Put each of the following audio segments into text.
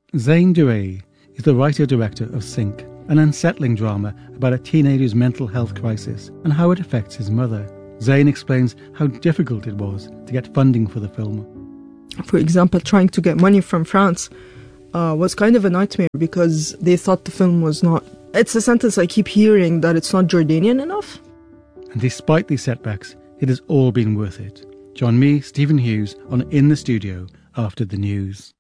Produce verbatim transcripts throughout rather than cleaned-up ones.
Zain Duray is the writer-director of Sync, an unsettling drama about a teenager's mental health crisis and how it affects his mother. Zain explains how difficult it was to get funding for the film. For example, trying to get money from France uh, was kind of a nightmare because they thought the film was not... It's a sentence I keep hearing, that it's not Jordanian enough. And despite these setbacks, it has all been worth it. Join me, Stephen Hughes, on In the Studio after the news.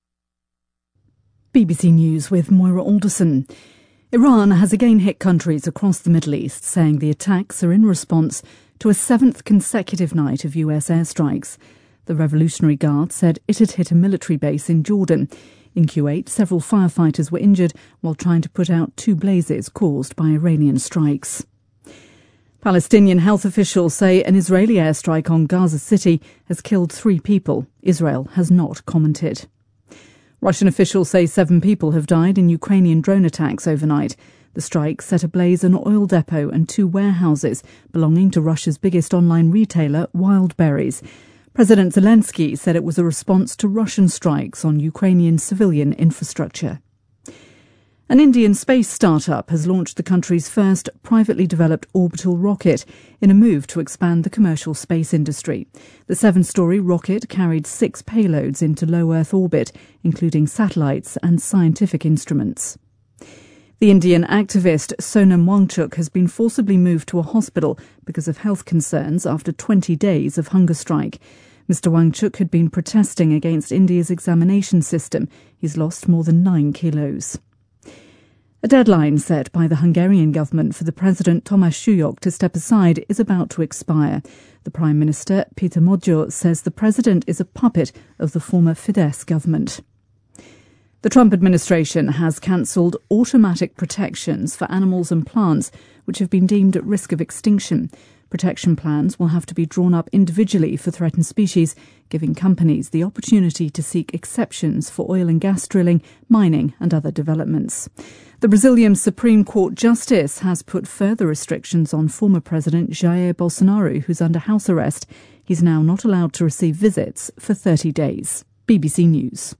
B B C News with Moira Alderson. Iran has again hit countries across the Middle East, saying the attacks are in response to a seventh consecutive night of U S airstrikes. The Revolutionary Guard said it had hit a military base in Jordan. In Kuwait, several firefighters were injured while trying to put out two blazes caused by Iranian strikes. Palestinian health officials say an Israeli airstrike on Gaza City has killed three people. Israel has not commented. Russian officials say seven people have died in Ukrainian drone attacks overnight. The strike set ablaze an oil depot and two warehouses belonging to Russia's biggest online retailer, Wildberries. President Zelensky said it was a response to Russian strikes on Ukrainian civilian infrastructure. An Indian space startup has launched the country's first privately developed orbital rocket in a move to expand the commercial space industry. The seven-storey rocket carried six payloads into low Earth orbit, including satellites and scientific instruments. The Indian activist Sonam Wangchuk has been forcibly moved to a hospital because of health concerns after twenty days of hunger strike. Mister Wangchuk had been protesting against India's examination system. He's lost more than nine kilos. A deadline set by the Hungarian government for the President Tomáš Suyok to step aside is about to expire. The Prime Minister, Peter Magyar, says the President is a puppet of the former Fidesz government. The Trump administration has cancelled automatic protections for animals and plants which have been deemed at risk of extinction. Protection plans will have to be drawn up individually for threatened species, giving companies the opportunity to seek exceptions for oil and gas drilling, mining and other developments. The Brazilian Supreme Court Justice has put further restrictions on former President Jair Bolsonaro, who's under house arrest. He's now not allowed to receive visits for thirty days. B B C News.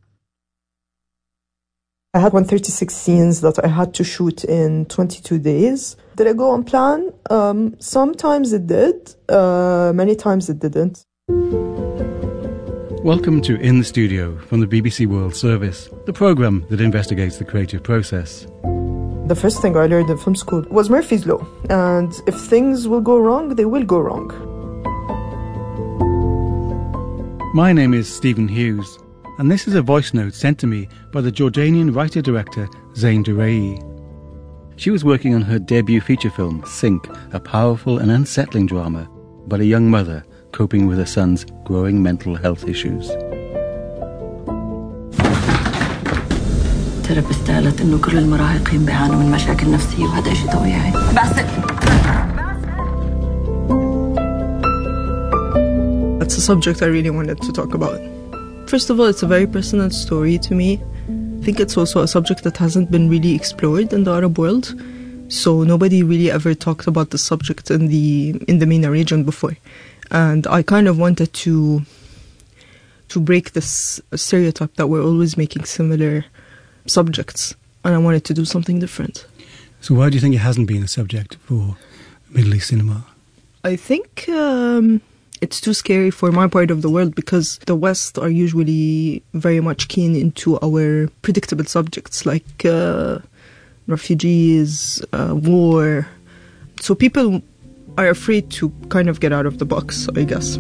I had one hundred thirty-six scenes that I had to shoot in twenty-two days. Did it go on plan? Um, sometimes it did. Uh, many times it didn't. Welcome to In the Studio from the B B C World Service, the programme that investigates the creative process. The first thing I learned in film school was Murphy's Law. And if things will go wrong, they will go wrong. My name is Stephen Hughes, and this is a voice note sent to me by the Jordanian writer-director Zain Duray. She was working on her debut feature film, Sync, a powerful and unsettling drama about a young mother coping with her son's growing mental health issues. الثيرابيست قالت إنه كل المراهقين بيعانوا من مشاكل نفسية وهذا شيء طبيعي. That's a subject I really wanted to talk about. First of all, it's a very personal story to me. I think it's also a subject that hasn't been really explored in the Arab world. So nobody really ever talked about the subject in the in the MENA region before. And I kind of wanted to to break this stereotype that we're always making similar subjects. And I wanted to do something different. So why do you think it hasn't been a subject for Middle East cinema? I think um, it's too scary for my part of the world because the West are usually very much keen into our predictable subjects like uh, refugees, uh, war. So people are afraid to kind of get out of the box, I guess.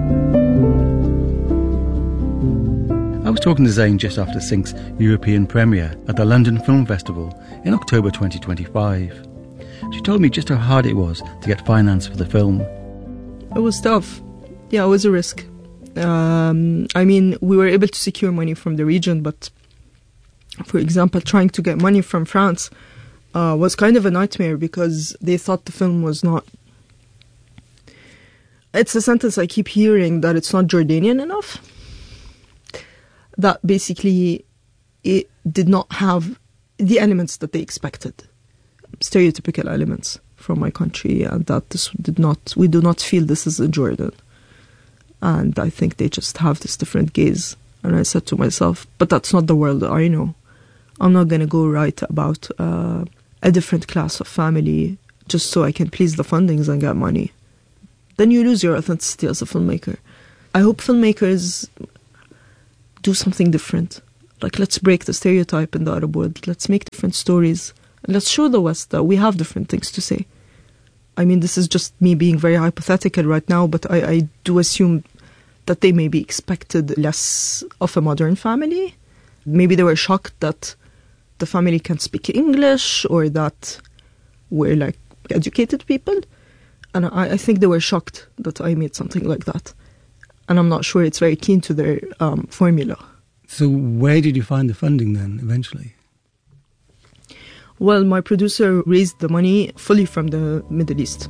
I was talking to Zain just after Sync's European premiere at the London Film Festival in October twenty twenty-five. She told me just how hard it was to get finance for the film. It was tough. Yeah, it was a risk. Um, I mean, we were able to secure money from the region, but for example, trying to get money from France uh, was kind of a nightmare because they thought the film was not... It's a sentence I keep hearing, that it's not Jordanian enough. That basically it did not have the elements that they expected. Stereotypical elements from my country, and that this did not, we do not feel this is in Jordan. And I think they just have this different gaze. And I said to myself, but that's not the world I know. I'm not going to go write about uh, a different class of family just so I can please the fundings and get money. Then you lose your authenticity as a filmmaker. I hope filmmakers do something different. Like, let's break the stereotype in the Arab world. Let's make different stories. And let's show the West that we have different things to say. I mean, this is just me being very hypothetical right now, but I, I do assume that they maybe expected less of a modern family. Maybe they were shocked that the family can speak English or that we're like educated people. And I, I think they were shocked that I made something like that. And I'm not sure it's very keen to their um, formula. So where did you find the funding then, eventually? Well, my producer raised the money fully from the Middle East.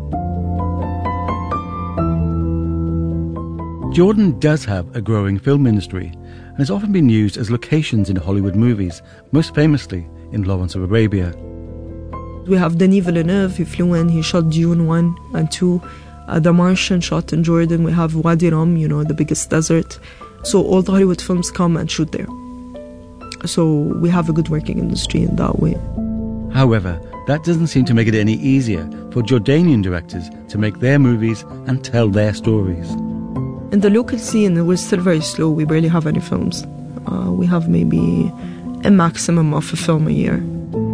Jordan does have a growing film industry and has often been used as locations in Hollywood movies, most famously in Lawrence of Arabia. We have Denis Villeneuve, he flew in, he shot Dune one and two. Uh, the Martian shot in Jordan. We have Wadi Rum, you know, the biggest desert. So all the Hollywood films come and shoot there. So we have a good working industry in that way. However, that doesn't seem to make it any easier for Jordanian directors to make their movies and tell their stories. In the local scene, we're still very slow. We barely have any films. Uh, we have maybe a maximum of a film a year.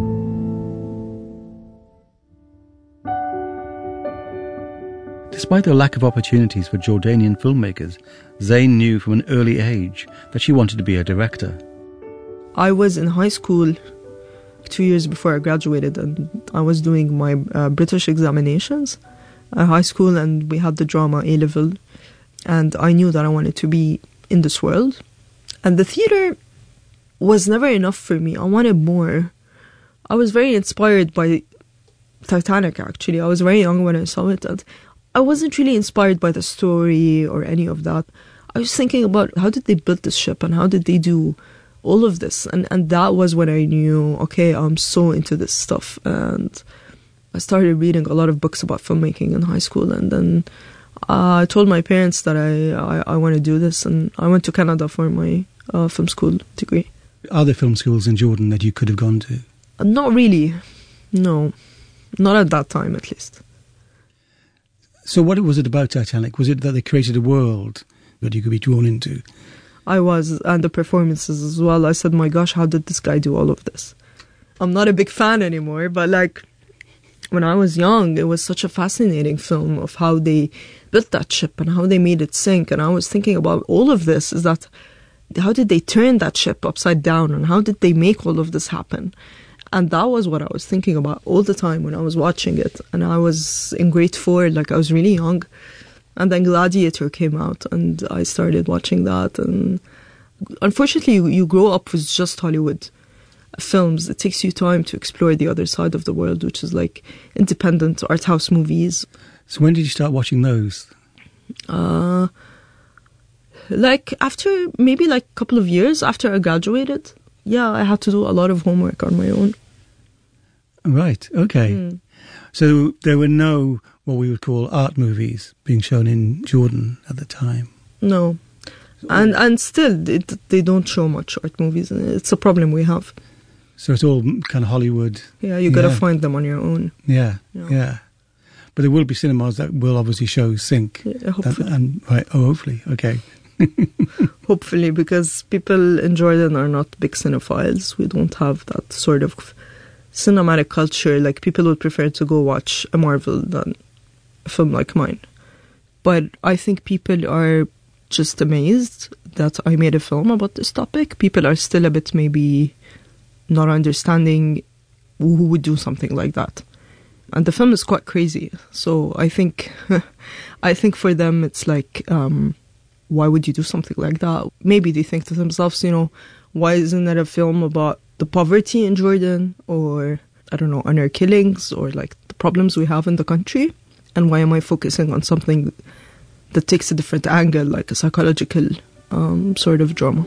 Despite the lack of opportunities for Jordanian filmmakers, Zain knew from an early age that she wanted to be a director. I was in high school two years before I graduated, and I was doing my uh, British examinations at high school, and we had the drama A-level, and I knew that I wanted to be in this world. And the theatre was never enough for me. I wanted more. I was very inspired by Titanic, actually. I was very young when I saw it, and I wasn't really inspired by the story or any of that. I was thinking about how did they build this ship and how did they do all of this. And, and that was when I knew, okay, I'm so into this stuff. And I started reading a lot of books about filmmaking in high school. And then uh, I told my parents that I, I, I want to do this. And I went to Canada for my uh, film school degree. Are there film schools in Jordan that you could have gone to? Uh, not really. No. Not at that time, at least. So what was it about Titanic? Was it that they created a world that you could be drawn into? I was, and the performances as well. I said, my gosh, how did this guy do all of this? I'm not a big fan anymore, but like when I was young, it was such a fascinating film of how they built that ship and how they made it sink. And I was thinking about all of this, is that how did they turn that ship upside down and how did they make all of this happen? And that was what I was thinking about all the time when I was watching it. And I was in grade four, like I was really young. And then Gladiator came out and I started watching that. And unfortunately, you, you grow up with just Hollywood films. It takes you time to explore the other side of the world, which is like independent art house movies. So when did you start watching those? Uh, like after, maybe like a couple of years after I graduated. Yeah, I had to do a lot of homework on my own. Right, okay. Mm. So there were no, what we would call art movies being shown in Jordan at the time? No. And and still, it, they don't show much art movies. It's a problem we have. So it's all kind of Hollywood. Yeah, you got to yeah. find them on your own. Yeah, yeah, yeah. But there will be cinemas that will obviously show Sync. Yeah, hopefully. That, and, right, oh, hopefully, okay. Hopefully, because people in Jordan are not big cinephiles. We don't have that sort of cinematic culture. Like, people would prefer to go watch a Marvel than a film like mine. But I think people are just amazed that I made a film about this topic. People are still a bit maybe not understanding who would do something like that. And the film is quite crazy. So I think, I think for them it's like, um, why would you do something like that? Maybe they think to themselves, you know, why isn't there a film about the poverty in Jordan, or, I don't know, honor killings, or like the problems we have in the country? And why am I focusing on something that takes a different angle, like a psychological um, sort of drama?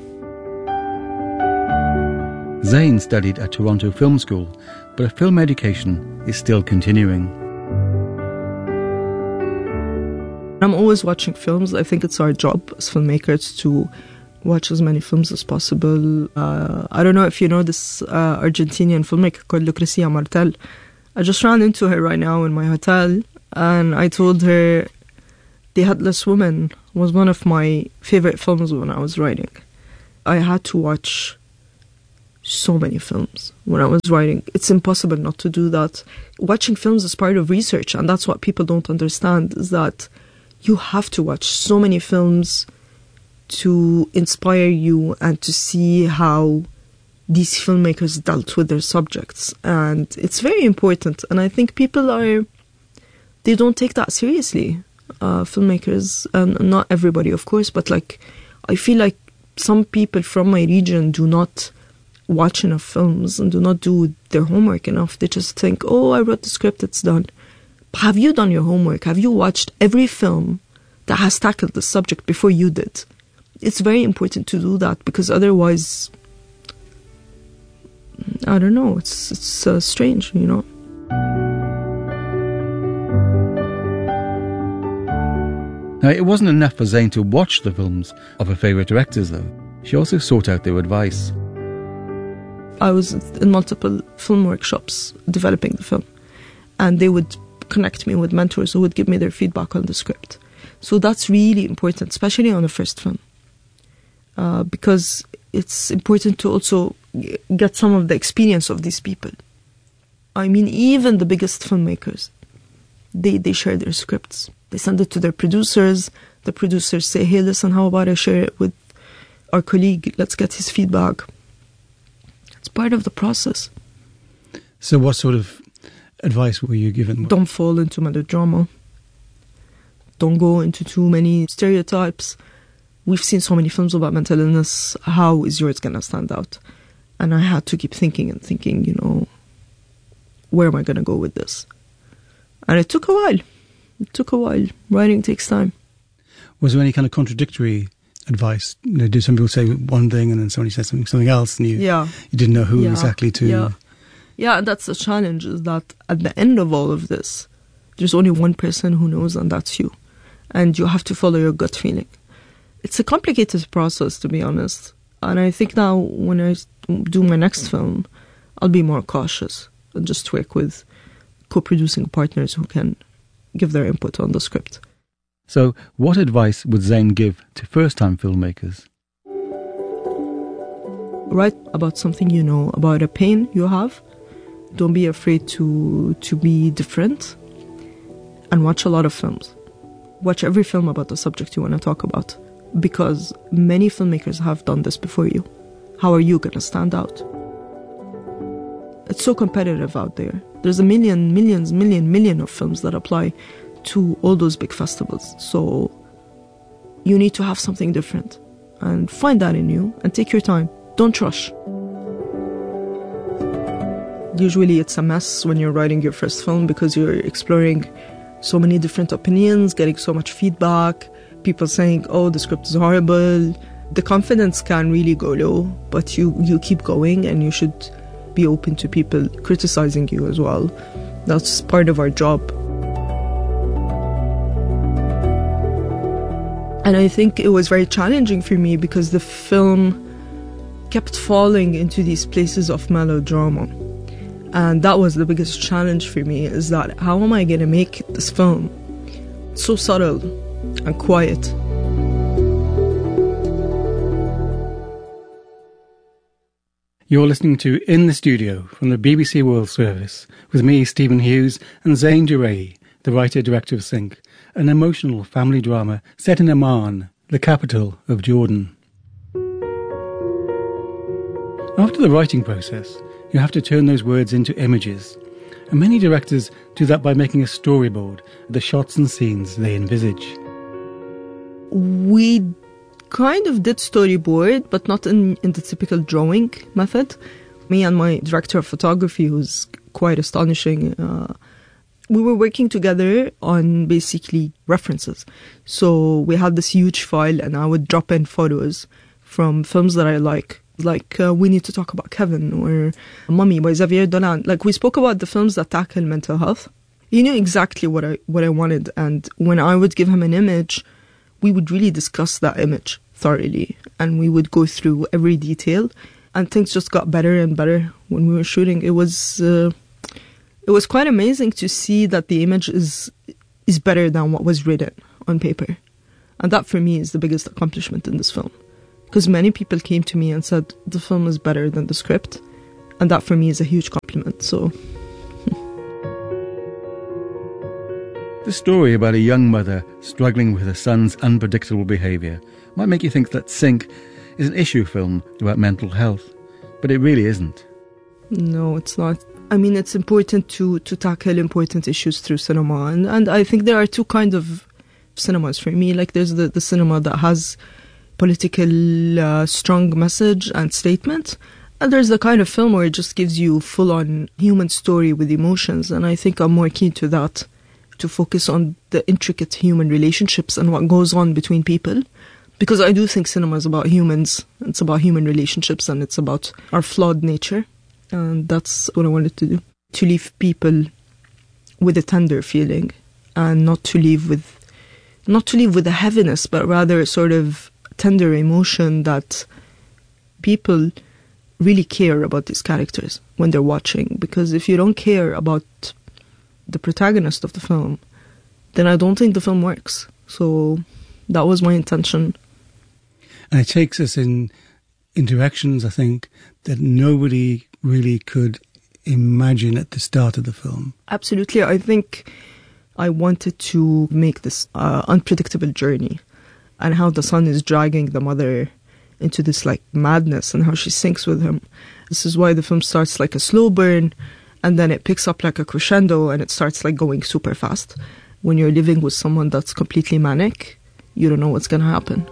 Zain studied at Toronto Film School, but her film education is still continuing. I'm always watching films. I think it's our job as filmmakers to watch as many films as possible. Uh, I don't know if you know this uh, Argentinian filmmaker called Lucrecia Martel. I just ran into her right now in my hotel, and I told her The Headless Woman was one of my favorite films when I was writing. I had to watch so many films when I was writing. It's impossible not to do that. Watching films is part of research, and that's what people don't understand, is that you have to watch so many films to inspire you and to see how these filmmakers dealt with their subjects. And it's very important. And I think people are, they don't take that seriously. Uh, filmmakers, and not everybody, of course, but like, I feel like some people from my region do not watch enough films and do not do their homework enough. They just think, oh, I wrote the script, it's done. But have you done your homework? Have you watched every film that has tackled the subject before you did? It's very important to do that, because otherwise, I don't know, it's it's uh, strange, you know. Now, it wasn't enough for Zain to watch the films of her favourite directors, though. She also sought out their advice. I was in multiple film workshops developing the film, and they would connect me with mentors who would give me their feedback on the script. So that's really important, especially on the first film, uh, because it's important to also get some of the experience of these people. I mean, even the biggest filmmakers, they, they share their scripts. They send it to their producers. The producers say, hey, listen, how about I share it with our colleague? Let's get his feedback. It's part of the process. So what sort of advice were you given? Don't fall into melodrama. Don't go into too many stereotypes. We've seen so many films about mental illness. How is yours going to stand out? And I had to keep thinking and thinking, you know, where am I going to go with this? And it took a while. It took a while. Writing takes time. Was there any kind of contradictory advice? You know, do some people say one thing and then somebody says something, something else, and you yeah. you didn't know who yeah. exactly to... Yeah. yeah, and that's the challenge, is that at the end of all of this, there's only one person who knows, and that's you. And you have to follow your gut feeling. It's a complicated process, to be honest. And I think now when I do my next film, I'll be more cautious and just work with co-producing partners who can give their input on the script. So what advice would Zain give to first-time filmmakers? Write about something you know, about a pain you have. Don't be afraid to to be different. And watch a lot of films. Watch every film about the subject you want to talk about. Because many filmmakers have done this before you. How are you going to stand out? It's so competitive out there. There's a million, millions, million, million of films that apply to all those big festivals. So you need to have something different. And find that in you and take your time. Don't rush. Usually it's a mess when you're writing your first film, because you're exploring so many different opinions, getting so much feedback, people saying, oh, the script is horrible. The confidence can really go low, but you, you keep going, and you should be open to people criticizing you as well. That's part of our job. And I think it was very challenging for me, because the film kept falling into these places of melodrama. And that was the biggest challenge for me, is that how am I going to make this film so subtle and quiet? You're listening to In the Studio from the B B C World Service with me, Stephen Hughes, and Zain Durai, the writer-director of Sync, an emotional family drama set in Amman, the capital of Jordan. After the writing process, you have to turn those words into images. And many directors do that by making a storyboard of the shots and scenes they envisage. We kind of did storyboard, but not in, in the typical drawing method. Me and my director of photography, who's quite astonishing, uh, we were working together on basically references. So we had this huge file, and I would drop in photos from films that I like. Like uh, We Need to Talk About Kevin, or Mummy by Xavier Dolan. Like, we spoke about the films that tackle mental health. He knew exactly what I what I wanted, and when I would give him an image, we would really discuss that image thoroughly, and we would go through every detail, and things just got better and better when we were shooting. It was uh, it was quite amazing to see that the image is is better than what was written on paper, and that for me is the biggest accomplishment in this film, because many people came to me and said the film is better than the script, and that for me is a huge compliment. So. The story about a young mother struggling with her son's unpredictable behaviour might make you think that Sink is an issue film about mental health, but it really isn't. No, it's not. I mean, it's important to, to tackle important issues through cinema, and, and I think there are two kinds of cinemas for me. Like, there's the, the cinema that has political uh, strong message and statement, and there's the kind of film where it just gives you full-on human story with emotions, and I think I'm more keen to that, to focus on the intricate human relationships and what goes on between people. Because I do think cinema is about humans, it's about human relationships, and it's about our flawed nature. And that's what I wanted to do. To leave people with a tender feeling, and not to leave with not to leave with a heaviness, but rather a sort of tender emotion that people really care about these characters when they're watching. Because if you don't care about the protagonist of the film, then I don't think the film works. So that was my intention. And it takes us in, in directions, I think, that nobody really could imagine at the start of the film. Absolutely. I think I wanted to make this uh, unpredictable journey, and how the son is dragging the mother into this like madness, and how she sinks with him. This is why the film starts like a slow burn, and then it picks up like a crescendo, and it starts like going super fast. When you're living with someone that's completely manic, you don't know what's going to happen.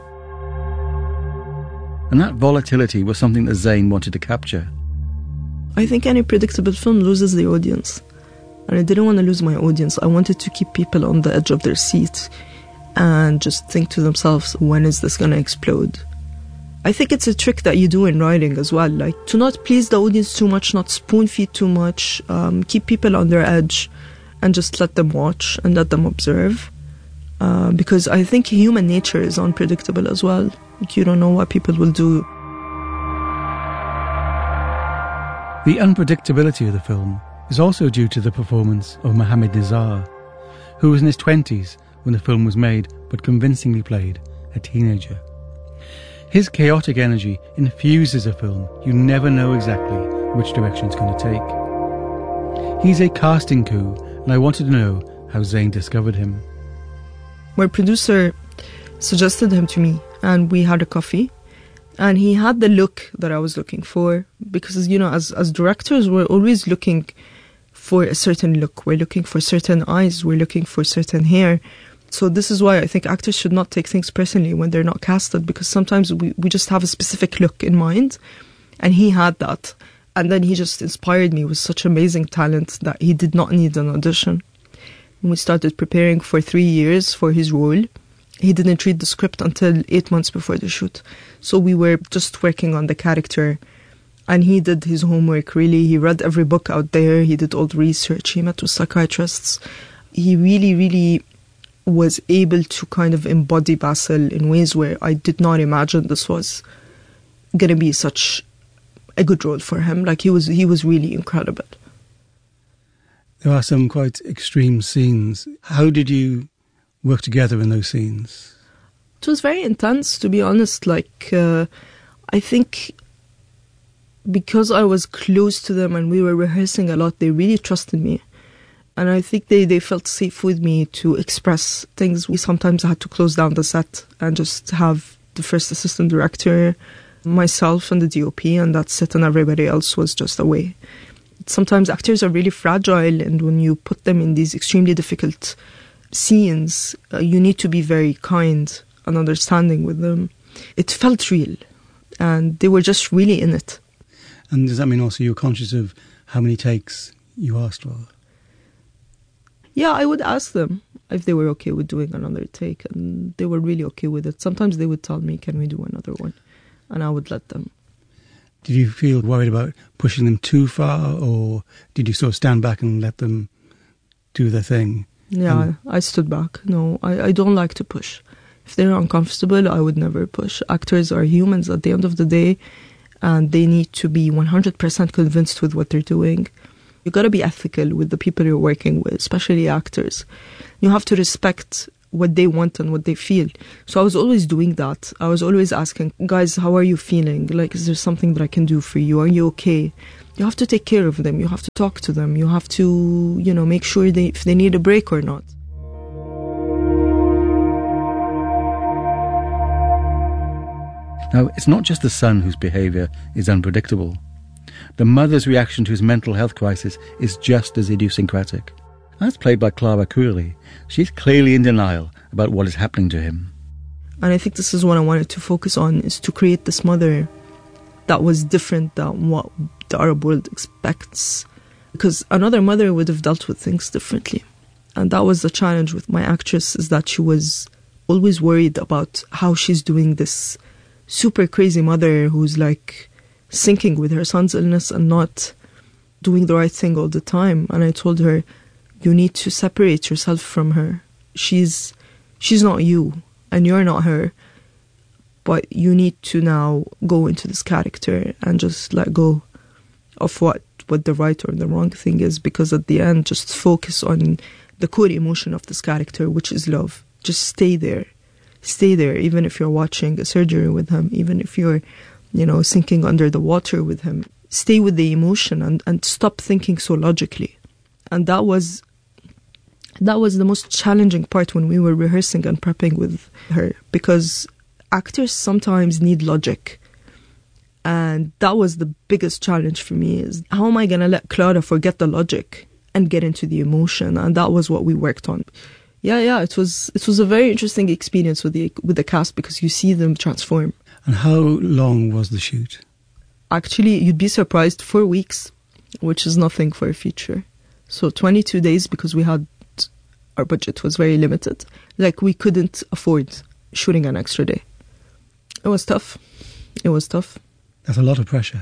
And that volatility was something that Zain wanted to capture. I think any predictable film loses the audience. And I didn't want to lose my audience. I wanted to keep people on the edge of their seats and just think to themselves, when is this going to explode? I think it's a trick that you do in writing as well, like to not please the audience too much, not spoon feed too much, um, keep people on their edge and just let them watch and let them observe. Uh, because I think human nature is unpredictable as well. Like, you don't know what people will do. The unpredictability of the film is also due to the performance of Mohamed Nizar, who was in his twenties when the film was made, but convincingly played a teenager. His chaotic energy infuses a film you never know exactly which direction it's going to take. He's a casting coup, and I wanted to know how Zain discovered him. My producer suggested him to me, and we had a coffee, and he had the look that I was looking for, because, you know, as, as directors, we're always looking for a certain look. We're looking for certain eyes. We're looking for certain hair. So this is why I think actors should not take things personally when they're not casted, because sometimes we, we just have a specific look in mind, and he had that. And then he just inspired me with such amazing talent that he did not need an audition. When we started preparing for three years for his role, he didn't read the script until eight months before the shoot. So we were just working on the character, and he did his homework, really. He read every book out there. He did all the research. He met with psychiatrists. He really, really was able to kind of embody Basil in ways where I did not imagine this was going to be such a good role for him. Like, he was, he was really incredible. There are some quite extreme scenes. How did you work together in those scenes? It was very intense, to be honest. Like, uh, I think because I was close to them and we were rehearsing a lot, they really trusted me. And I think they, they felt safe with me to express things. We sometimes had to close down the set and just have the first assistant director, myself and the D O P, and that's it, and everybody else was just away. Sometimes actors are really fragile, and when you put them in these extremely difficult scenes, uh, you need to be very kind and understanding with them. It felt real, and they were just really in it. And does that mean also you're conscious of how many takes you asked for? Yeah, I would ask them if they were okay with doing another take, and they were really okay with it. Sometimes they would tell me, can we do another one? And I would let them. Did you feel worried about pushing them too far, or did you sort of stand back and let them do their thing? Yeah, and... I stood back. No, I, I don't like to push. If they're uncomfortable, I would never push. Actors are humans at the end of the day, and they need to be one hundred percent convinced with what they're doing. You got to be ethical with the people you're working with, especially actors. You have to respect what they want and what they feel. So I was always doing that. I was always asking, guys, how are you feeling? Like, is there something that I can do for you? Are you okay? You have to take care of them. You have to talk to them. You have to, you know, make sure they, if they need a break or not. Now, it's not just the son whose behaviour is unpredictable. The mother's reaction to his mental health crisis is just as idiosyncratic. That's played by Clara Curley. She's clearly in denial about what is happening to him. And I think this is what I wanted to focus on, is to create this mother that was different than what the Arab world expects. Because another mother would have dealt with things differently. And that was the challenge with my actress, is that she was always worried about how she's doing this super crazy mother who's like sinking with her son's illness and not doing the right thing all the time. And I told her, you need to separate yourself from her. She's she's not you, and you're not her. But you need to now go into this character and just let go of what, what the right or the wrong thing is, because at the end, just focus on the core emotion of this character, which is love. Just stay there. Stay there, even if you're watching a surgery with him, even if you're, you know, sinking under the water with him. Stay with the emotion and, and stop thinking so logically. And that was that was the most challenging part when we were rehearsing and prepping with her, because actors sometimes need logic. And that was the biggest challenge for me, is how am I going to let Clara forget the logic and get into the emotion? And that was what we worked on. Yeah, yeah, it was it was a very interesting experience with the with the cast, because you see them transform. And how long was the shoot? Actually, you'd be surprised, four weeks, which is nothing for a feature. So twenty-two days, because we had, our budget was very limited. Like, we couldn't afford shooting an extra day. It was tough. It was tough. That's a lot of pressure.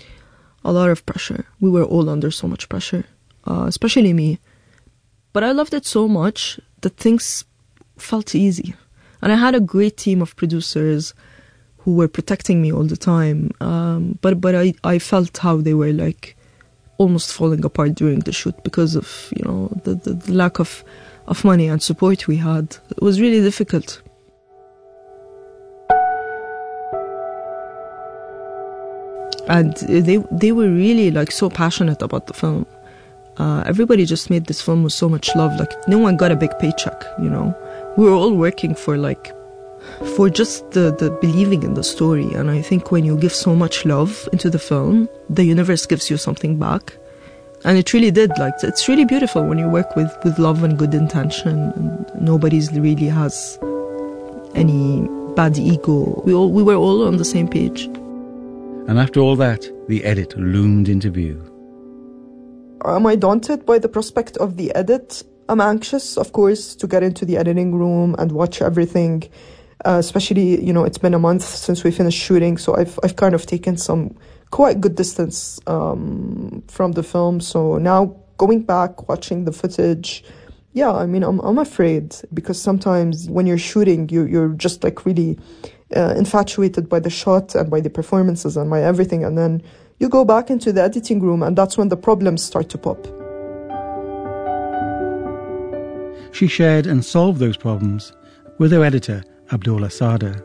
A lot of pressure. We were all under so much pressure, uh, especially me. But I loved it so much that things felt easy. And I had a great team of producers who were protecting me all the time. Um, but but I, I felt how they were like almost falling apart during the shoot because of, you know, the, the, the lack of, of money and support we had. It was really difficult. And they they were really like so passionate about the film. Uh, everybody just made this film with so much love. Like, no one got a big paycheck, you know. We were all working for like, for just the, the believing in the story. And I think when you give so much love into the film, the universe gives you something back. And it really did. Like, it's really beautiful when you work with, with love and good intention, and nobody's really has any bad ego. We all we were all on the same page. And after all that, the edit loomed into view. Am I daunted by the prospect of the edit? I'm anxious, of course, to get into the editing room and watch everything. Uh, especially, you know, it's been a month since we finished shooting, so I've I've kind of taken some quite good distance um, from the film. So now going back, watching the footage, yeah, I mean, I'm I'm afraid, because sometimes when you're shooting, you you're just like really uh, infatuated by the shot and by the performances and by everything, and then you go back into the editing room, and that's when the problems start to pop. She shared and solved those problems with her editor, Abdullah Sada.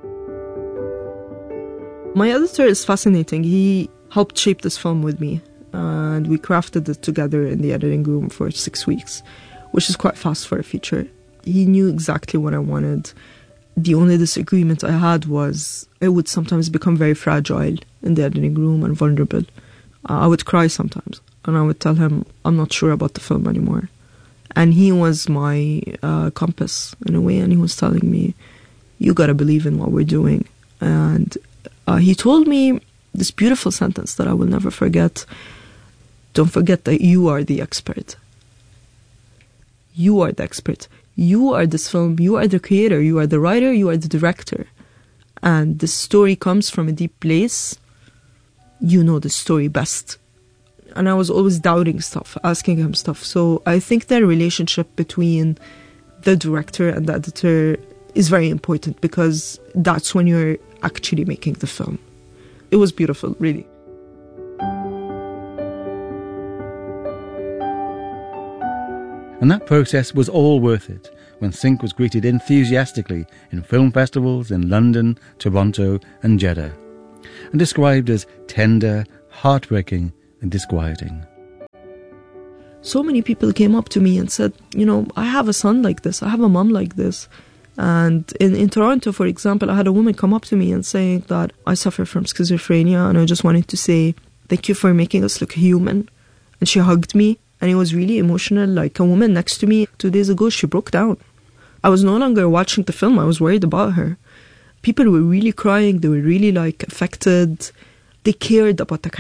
My editor is fascinating. He helped shape this film with me, and we crafted it together in the editing room for six weeks, which is quite fast for a feature. He knew exactly what I wanted. The only disagreement I had was I would sometimes become very fragile in the editing room and vulnerable. Uh, I would cry sometimes, and I would tell him, I'm not sure about the film anymore. And he was my uh, compass in a way, and he was telling me, you gotta believe in what we're doing. And uh, he told me this beautiful sentence that I will never forget. Don't forget that you are the expert. You are the expert. You are this film, you are the creator, you are the writer, you are the director. And the story comes from a deep place. You know the story best. And I was always doubting stuff, asking him stuff. So I think the relationship between the director and the editor is very important, because that's when you're actually making the film. It was beautiful, really. And that process was all worth it when Sync was greeted enthusiastically in film festivals in London, Toronto and Jeddah, and described as tender, heartbreaking and disquieting. So many people came up to me and said, you know, I have a son like this, I have a mom like this. And in, in Toronto, for example, I had a woman come up to me and saying that I suffer from schizophrenia, and I just wanted to say, thank you for making us look human. And she hugged me, and it was really emotional. Like, a woman next to me two days ago, she broke down. I was no longer watching the film, I was worried about her. People were really crying, they were really like affected. They cared about the